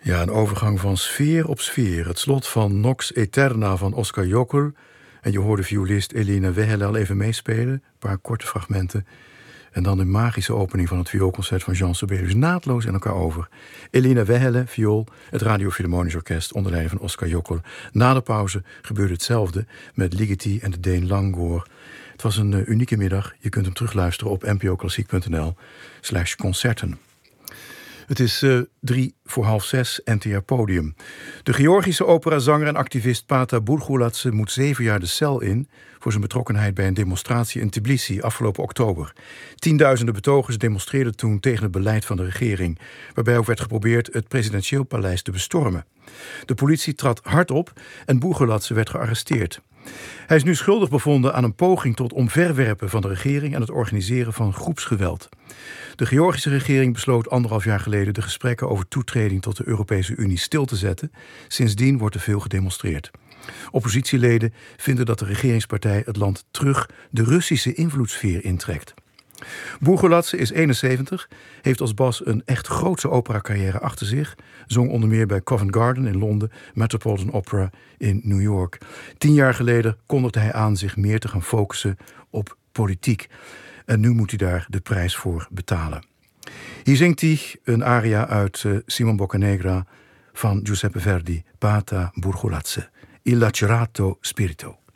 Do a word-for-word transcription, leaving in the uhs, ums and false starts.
Ja, een overgang van sfeer op sfeer. Het slot van Nox Eterna van Oskar Jokl. En je hoorde violist Elina Wehele al even meespelen. Een paar korte fragmenten. En dan de magische opening van het vioolconcert van Jean Sibelius. Naadloos in elkaar over. Elina Wehele, viool, het Radio Philharmonisch Orkest onder leiding van Oskar Jokl. Na de pauze gebeurde hetzelfde met Ligeti en de Deen Langgoor. Het was een uh, unieke middag. Je kunt hem terugluisteren op npoklassiek.nl slash concerten. Het is uh, drie voor half zes, N T R Podium. De Georgische operazanger en activist Pata Bourgouladze moet zeven jaar de cel in voor zijn betrokkenheid bij een demonstratie in Tbilisi afgelopen oktober. Tienduizenden betogers demonstreerden toen tegen het beleid van de regering, waarbij ook werd geprobeerd het presidentieel paleis te bestormen. De politie trad hard op en Bourgouladze werd gearresteerd. Hij is nu schuldig bevonden aan een poging tot omverwerpen van de regering en het organiseren van groepsgeweld. De Georgische regering besloot anderhalf jaar geleden de gesprekken over toetreding tot de Europese Unie stil te zetten. Sindsdien wordt er veel gedemonstreerd. Oppositieleden vinden dat de regeringspartij het land terug de Russische invloedssfeer intrekt. Bourgouladze is eenenzeventig, heeft als bas een echt grootse operacarrière achter zich. Zong onder meer bij Covent Garden in Londen, Metropolitan Opera in New York. Tien jaar geleden kondigde hij aan zich meer te gaan focussen op politiek. En nu moet hij daar de prijs voor betalen. Hier zingt hij een aria uit uh, Simon Boccanegra van Giuseppe Verdi, Pata Bourgouladze, Il Lacerato Spirito.